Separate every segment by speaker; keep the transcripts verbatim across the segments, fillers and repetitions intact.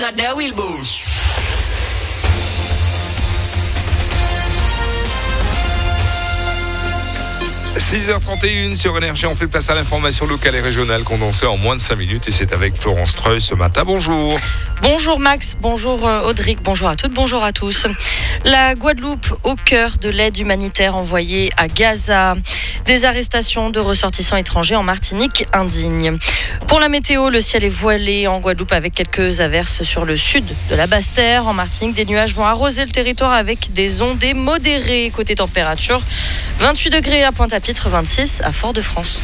Speaker 1: six heures trente et une sur Énergie, on fait place à l'information locale et régionale condensée en moins de cinq minutes et c'est avec Florence Treuil ce matin. Bonjour.
Speaker 2: Bonjour Max, bonjour Audric, bonjour à toutes, bonjour à tous. La Guadeloupe au cœur de l'aide humanitaire envoyée à Gaza. Des arrestations de ressortissants étrangers en Martinique indignes. Pour la météo, le ciel est voilé en Guadeloupe avec quelques averses sur le sud de la Basse-Terre. En Martinique, des nuages vont arroser le territoire avec des ondées modérées. Côté température, vingt-huit degrés à Pointe-à-Pitre, vingt-six à Fort-de-France.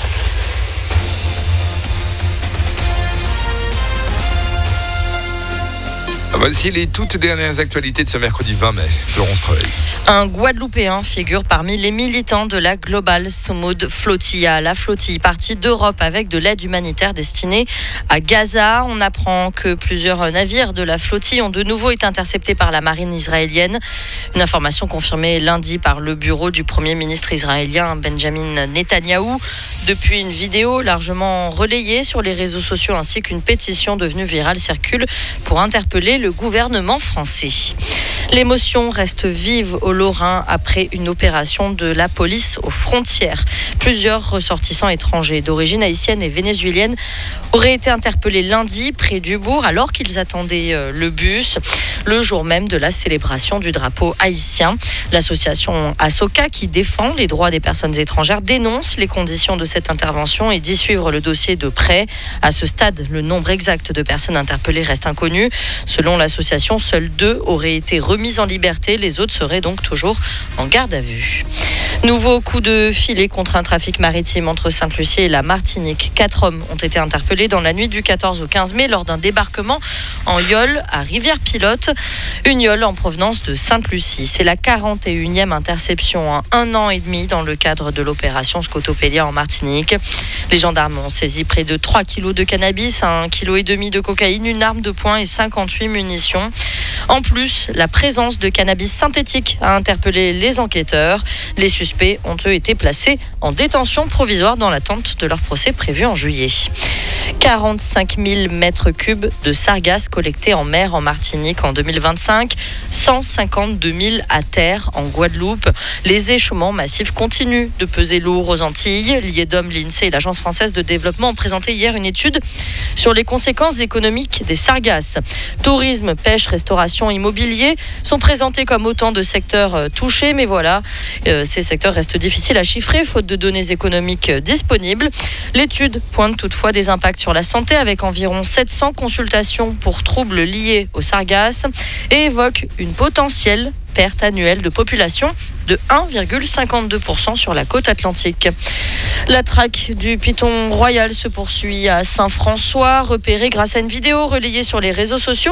Speaker 1: Voici les toutes dernières actualités de ce mercredi vingt mai. Florence Treuil.
Speaker 2: Un Guadeloupéen figure parmi les militants de la Global Somoud Flotilla. La flottille partie d'Europe avec de l'aide humanitaire destinée à Gaza. On apprend que plusieurs navires de la flottille ont de nouveau été interceptés par la marine israélienne. Une information confirmée lundi par le bureau du Premier ministre israélien Benjamin Netanyahou. Depuis, une vidéo largement relayée sur les réseaux sociaux ainsi qu'une pétition devenue virale circule pour interpeller le gouvernement français. L'émotion reste vive au Lorrain après une opération de la police aux frontières. Plusieurs ressortissants étrangers d'origine haïtienne et vénézuélienne auraient été interpellés lundi près du bourg alors qu'ils attendaient le bus, le jour même de la célébration du drapeau haïtien. L'association ASOCA, qui défend les droits des personnes étrangères, dénonce les conditions de cette intervention et dit suivre le dossier de près. À ce stade, le nombre exact de personnes interpellées reste inconnu. Selon l'association, seuls deux auraient été remis en liberté. Les autres seraient donc toujours en garde à vue. Nouveau coup de filet contre un trafic maritime entre Sainte-Lucie et la Martinique. Quatre hommes ont été interpellés dans la nuit du quatorze au quinze mai lors d'un débarquement en yole à Rivière-Pilote. Une yole en provenance de Sainte-Lucie. C'est la quarante et unième interception en un an et demi dans le cadre de l'opération Scotopédia en Martinique. Les gendarmes ont saisi près de trois kilos de cannabis, un virgule cinq kilos de cocaïne, une arme de poing et cinquante-huit munitions. En plus, la présence de cannabis synthétique a interpellé les enquêteurs. Les suspects ont eux été placés en détention provisoire dans l'attente de leur procès prévu en juillet. quarante-cinq mille mètres cubes de sargasses collectés en mer en Martinique en deux mille vingt-cinq, cent cinquante-deux mille à terre en Guadeloupe. Les échouements massifs continuent de peser lourd aux Antilles. L'IEDOM, l'INSEE et l'Agence française de développement ont présenté hier une étude sur les conséquences économiques des sargasses. Tourisme, pêche, restauration, immobilier sont présentés comme autant de secteurs touchés, mais voilà, euh, ces secteurs restent difficiles à chiffrer faute de données économiques disponibles. L'étude pointe toutefois des impacts sur la santé avec environ sept cents consultations pour troubles liés aux sargasses et évoque une potentielle perte annuelle de population de un virgule cinquante-deux pour cent sur la côte atlantique. La traque du python royal se poursuit à Saint-François, repéré grâce à une vidéo relayée sur les réseaux sociaux.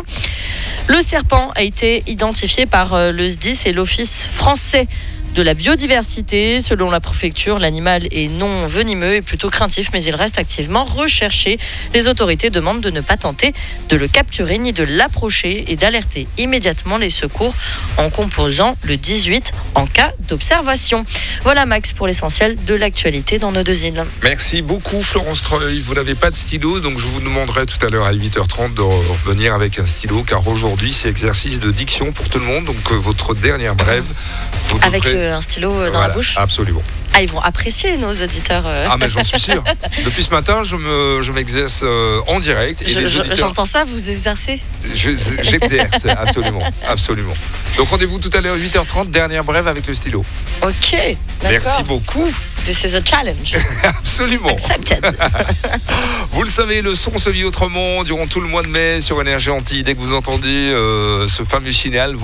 Speaker 2: Le serpent a été identifié par le S D I S et l'Office français de la biodiversité. Selon la préfecture, l'animal est non venimeux et plutôt craintif, mais il reste activement recherché. Les autorités demandent de ne pas tenter de le capturer ni de l'approcher et d'alerter immédiatement les secours en composant le dix-huit en cas d'observation. Voilà Max pour l'essentiel de l'actualité dans nos deux îles.
Speaker 1: Merci beaucoup Florence Treuil. Vous n'avez pas de stylo, donc je vous demanderai tout à l'heure à huit heures trente de revenir avec un stylo, car aujourd'hui c'est exercice de diction pour tout le monde. Donc euh, votre dernière brève. Vous
Speaker 2: Avec
Speaker 1: devrez...
Speaker 2: euh, un stylo euh, dans
Speaker 1: voilà,
Speaker 2: la bouche.
Speaker 1: Absolument.
Speaker 2: Ah, ils vont apprécier nos auditeurs. Euh.
Speaker 1: Ah mais j'en suis sûr. Depuis ce matin, je me je m'exerce euh, en direct. Et
Speaker 2: je,
Speaker 1: les
Speaker 2: je,
Speaker 1: auditeurs...
Speaker 2: J'entends ça, vous exercez.
Speaker 1: Je, j'exerce, absolument, absolument. Donc rendez-vous tout à l'heure huit heures trente, dernière brève avec le stylo.
Speaker 2: Ok, d'accord.
Speaker 1: Merci beaucoup.
Speaker 2: This is a challenge.
Speaker 1: Absolument.
Speaker 2: Accepted.
Speaker 1: Vous le savez, le son se vit autrement durant tout le mois de mai sur Énergie Antilles. Dès que vous entendez euh, ce fameux signal,